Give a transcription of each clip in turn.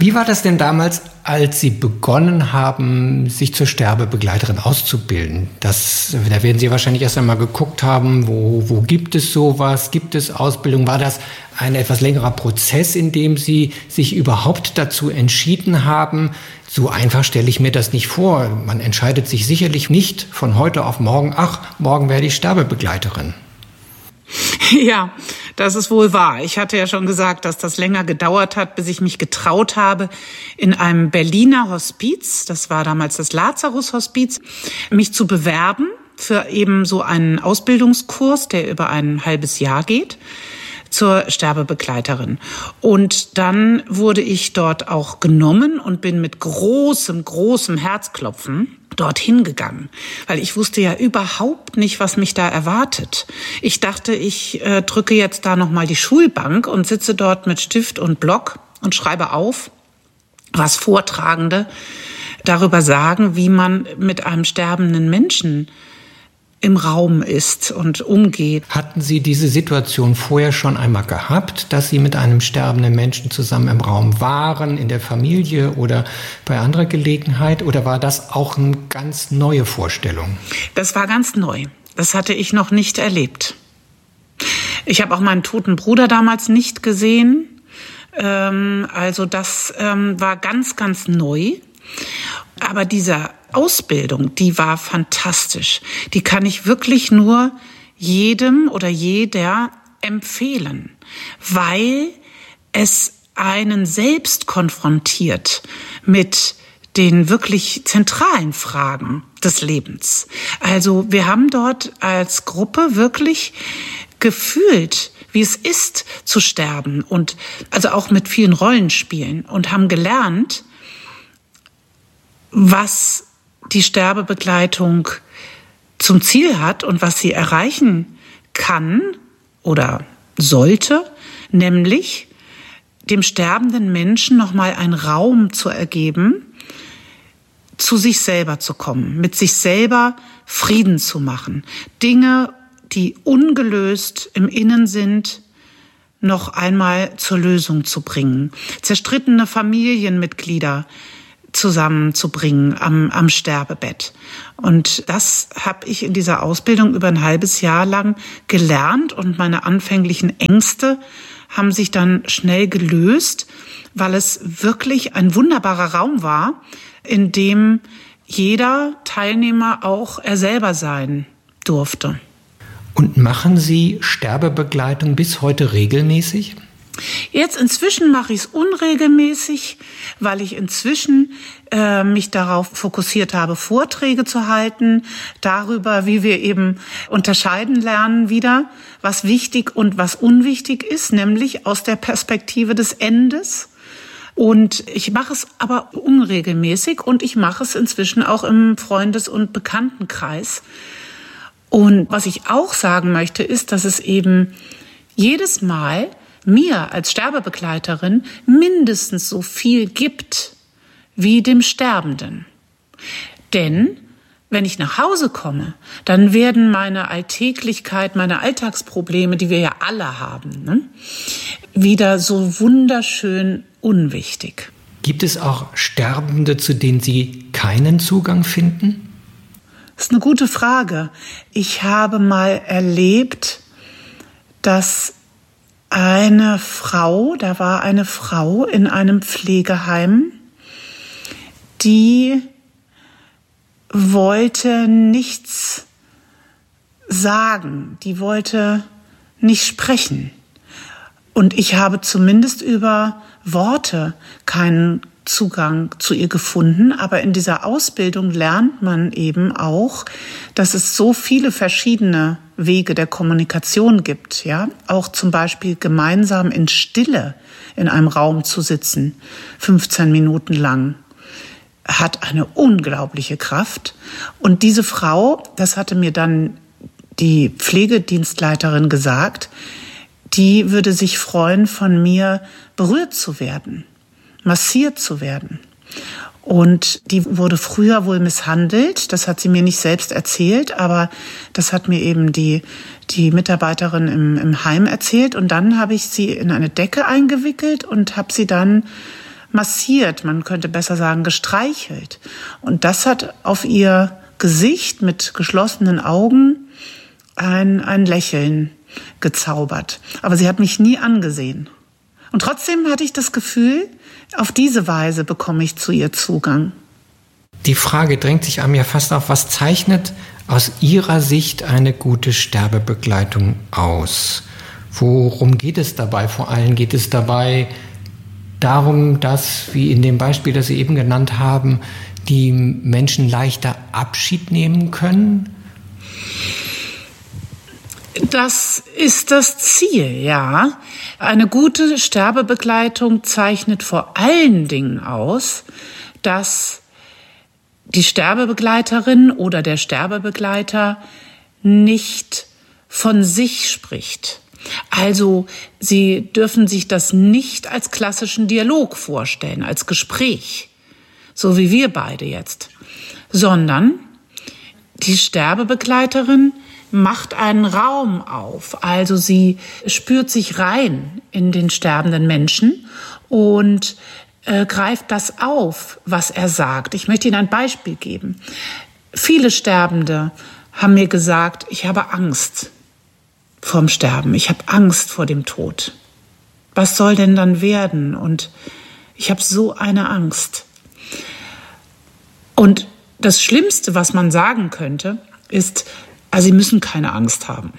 Wie war das denn damals, als Sie begonnen haben, sich zur Sterbebegleiterin auszubilden? Da werden Sie wahrscheinlich erst einmal geguckt haben, wo gibt es sowas? Gibt es Ausbildung? War das ein etwas längerer Prozess, in dem Sie sich überhaupt dazu entschieden haben? So einfach stelle ich mir das nicht vor. Man entscheidet sich sicherlich nicht von heute auf morgen, morgen werde ich Sterbebegleiterin. Ja, das ist wohl wahr. Ich hatte ja schon gesagt, dass das länger gedauert hat, bis ich mich getraut habe, in einem Berliner Hospiz, das war damals das Lazarus-Hospiz, mich zu bewerben für eben so einen Ausbildungskurs, der über ein halbes Jahr geht, zur Sterbebegleiterin. Und dann wurde ich dort auch genommen und bin mit großem Herzklopfen dorthin gegangen, weil ich wusste ja überhaupt nicht, was mich da erwartet. Ich dachte, ich drücke jetzt da nochmal die Schulbank und sitze dort mit Stift und Block und schreibe auf, was Vortragende darüber sagen, wie man mit einem sterbenden Menschen im Raum ist und umgeht. Hatten Sie diese Situation vorher schon einmal gehabt, dass Sie mit einem sterbenden Menschen zusammen im Raum waren, in der Familie oder bei anderer Gelegenheit? Oder war das auch eine ganz neue Vorstellung? Das war ganz neu. Das hatte ich noch nicht erlebt. Ich habe auch meinen toten Bruder damals nicht gesehen. Also das war ganz neu. Aber diese Ausbildung, die war fantastisch. Die kann ich wirklich nur jedem oder jeder empfehlen, weil es einen selbst konfrontiert mit den wirklich zentralen Fragen des Lebens. Also wir haben dort als Gruppe wirklich gefühlt, wie es ist zu sterben und also auch mit vielen Rollenspielen und haben gelernt, was die Sterbebegleitung zum Ziel hat und was sie erreichen kann oder sollte, nämlich dem sterbenden Menschen nochmal einen Raum zu ergeben, zu sich selber zu kommen, mit sich selber Frieden zu machen, Dinge, die ungelöst im Innen sind, noch einmal zur Lösung zu bringen, zerstrittene Familienmitglieder zusammenzubringen am Sterbebett. Und das habe ich in dieser Ausbildung über ein halbes Jahr lang gelernt und meine anfänglichen Ängste haben sich dann schnell gelöst, weil es wirklich ein wunderbarer Raum war, in dem jeder Teilnehmer auch er selber sein durfte. Und machen Sie Sterbebegleitung bis heute regelmäßig? Jetzt inzwischen mache ich es unregelmäßig, weil ich inzwischen mich darauf fokussiert habe, Vorträge zu halten, darüber, wie wir eben unterscheiden lernen wieder, was wichtig und was unwichtig ist, nämlich aus der Perspektive des Endes. Und ich mache es aber unregelmäßig und ich mache es inzwischen auch im Freundes- und Bekanntenkreis. Und was ich auch sagen möchte, ist, dass es eben jedes Mal mir als Sterbebegleiterin mindestens so viel gibt wie dem Sterbenden. Denn wenn ich nach Hause komme, dann werden meine Alltäglichkeit, meine Alltagsprobleme, die wir ja alle haben, wieder so wunderschön unwichtig. Gibt es auch Sterbende, zu denen Sie keinen Zugang finden? Das ist eine gute Frage. Ich habe mal erlebt, dass da war eine Frau in einem Pflegeheim, die wollte nichts sagen, die wollte nicht sprechen. Und ich habe zumindest über Worte keinen Zugang zu ihr gefunden, aber in dieser Ausbildung lernt man eben auch, dass es so viele verschiedene Wege der Kommunikation gibt, ja, auch zum Beispiel gemeinsam in Stille in einem Raum zu sitzen, 15 Minuten lang, hat eine unglaubliche Kraft. Und diese Frau, das hatte mir dann die Pflegedienstleiterin gesagt, die würde sich freuen, von mir berührt zu werden, massiert zu werden. Und die wurde früher wohl misshandelt. Das hat sie mir nicht selbst erzählt, aber das hat mir eben die Mitarbeiterin im Heim erzählt. Und dann habe ich sie in eine Decke eingewickelt und habe sie dann massiert, man könnte besser sagen gestreichelt. Und das hat auf ihr Gesicht mit geschlossenen Augen ein Lächeln gezaubert. Aber sie hat mich nie angesehen. Und trotzdem hatte ich das Gefühl, auf diese Weise bekomme ich zu ihr Zugang. Die Frage drängt sich einem ja fast auf, was zeichnet aus Ihrer Sicht eine gute Sterbebegleitung aus? Worum geht es dabei? Vor allem geht es dabei darum, dass, wie in dem Beispiel, das Sie eben genannt haben, die Menschen leichter Abschied nehmen können? Das ist das Ziel, ja. Eine gute Sterbebegleitung zeichnet vor allen Dingen aus, dass die Sterbebegleiterin oder der Sterbebegleiter nicht von sich spricht. Also Sie dürfen sich das nicht als klassischen Dialog vorstellen, als Gespräch, so wie wir beide jetzt, sondern die Sterbebegleiterin macht einen Raum auf. Also sie spürt sich rein in den sterbenden Menschen und greift das auf, was er sagt. Ich möchte Ihnen ein Beispiel geben. Viele Sterbende haben mir gesagt, ich habe Angst vorm Sterben. Ich habe Angst vor dem Tod. Was soll denn dann werden? Und ich habe so eine Angst. Und das Schlimmste, was man sagen könnte, ist, Sie müssen keine Angst haben.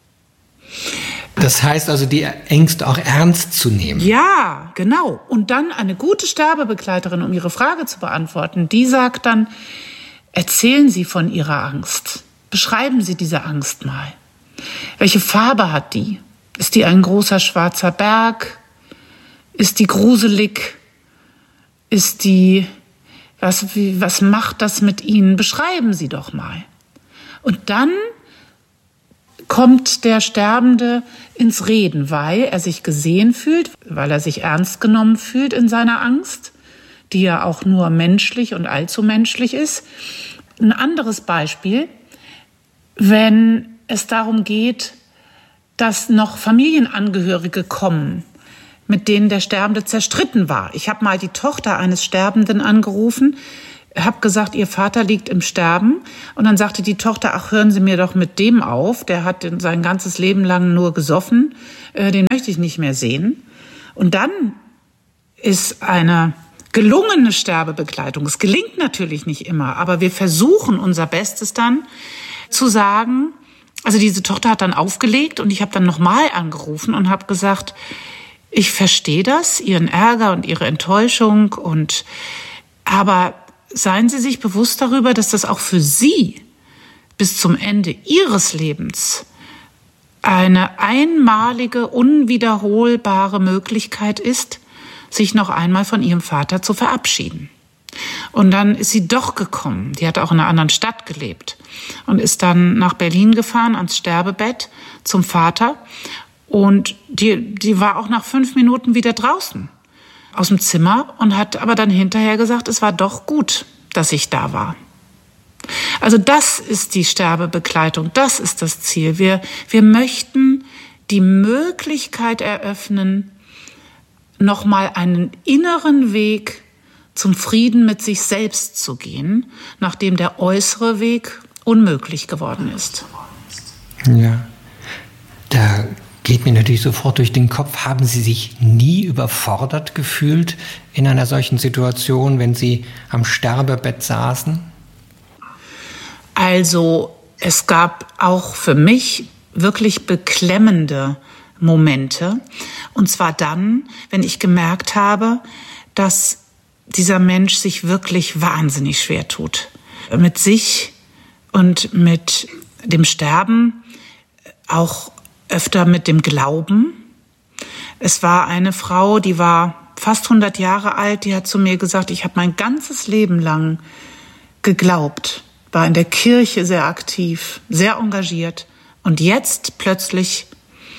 Das heißt also, die Ängste auch ernst zu nehmen. Ja, genau. Und dann eine gute Sterbebegleiterin, um Ihre Frage zu beantworten, die sagt dann, erzählen Sie von Ihrer Angst. Beschreiben Sie diese Angst mal. Welche Farbe hat die? Ist die ein großer schwarzer Berg? Ist die gruselig? Ist die, was macht das mit Ihnen? Beschreiben Sie doch mal. Und dann kommt der Sterbende ins Reden, weil er sich gesehen fühlt, weil er sich ernst genommen fühlt in seiner Angst, die ja auch nur menschlich und allzu menschlich ist. Ein anderes Beispiel, wenn es darum geht, dass noch Familienangehörige kommen, mit denen der Sterbende zerstritten war. Ich habe mal die Tochter eines Sterbenden angerufen, habe gesagt, ihr Vater liegt im Sterben. Und dann sagte die Tochter, ach, hören Sie mir doch mit dem auf. Der hat sein ganzes Leben lang nur gesoffen. Den möchte ich nicht mehr sehen. Und dann ist eine gelungene Sterbebegleitung. Es gelingt natürlich nicht immer, aber wir versuchen unser Bestes dann zu sagen, also diese Tochter hat dann aufgelegt und ich habe dann nochmal angerufen und habe gesagt, ich verstehe das, Ihren Ärger und Ihre Enttäuschung aber seien Sie sich bewusst darüber, dass das auch für Sie bis zum Ende Ihres Lebens eine einmalige, unwiederholbare Möglichkeit ist, sich noch einmal von Ihrem Vater zu verabschieden. Und dann ist sie doch gekommen. Die hat auch in einer anderen Stadt gelebt und ist dann nach Berlin gefahren ans Sterbebett zum Vater. Und die war auch nach 5 Minuten wieder draußen aus dem Zimmer und hat aber dann hinterher gesagt, es war doch gut, dass ich da war. Also das ist die Sterbebegleitung, das ist das Ziel. Wir möchten die Möglichkeit eröffnen, nochmal einen inneren Weg zum Frieden mit sich selbst zu gehen, nachdem der äußere Weg unmöglich geworden ist. Ja, da geht mir natürlich sofort durch den Kopf, haben Sie sich nie überfordert gefühlt in einer solchen Situation, wenn Sie am Sterbebett saßen? Also es gab auch für mich wirklich beklemmende Momente. Und zwar dann, wenn ich gemerkt habe, dass dieser Mensch sich wirklich wahnsinnig schwer tut. Mit sich und mit dem Sterben, auch öfter mit dem Glauben. Es war eine Frau, die war fast 100 Jahre alt, die hat zu mir gesagt, ich habe mein ganzes Leben lang geglaubt, war in der Kirche sehr aktiv, sehr engagiert und jetzt plötzlich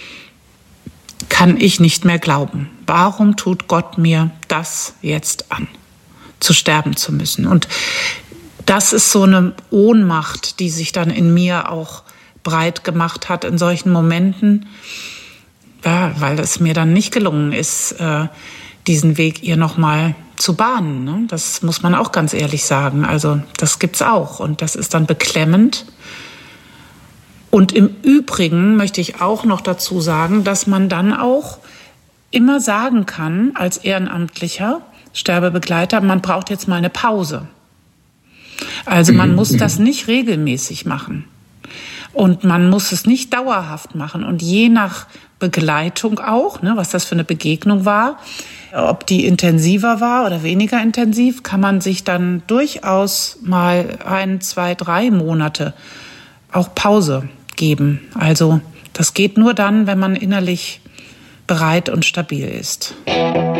kann ich nicht mehr glauben. Warum tut Gott mir das jetzt an, zu sterben zu müssen? Und das ist so eine Ohnmacht, die sich dann in mir auch breit gemacht hat in solchen Momenten, ja, weil es mir dann nicht gelungen ist, diesen Weg ihr nochmal zu bahnen. Ne? Das muss man auch ganz ehrlich sagen. Also das gibt's auch und das ist dann beklemmend. Und im Übrigen möchte ich auch noch dazu sagen, dass man dann auch immer sagen kann, als ehrenamtlicher Sterbebegleiter, man braucht jetzt mal eine Pause. Also man muss das nicht regelmäßig machen. Und man muss es nicht dauerhaft machen. Und je nach Begleitung auch, ne, was das für eine Begegnung war, ob die intensiver war oder weniger intensiv, kann man sich dann durchaus mal 1, 2, 3 Monate auch Pause geben. Also das geht nur dann, wenn man innerlich bereit und stabil ist.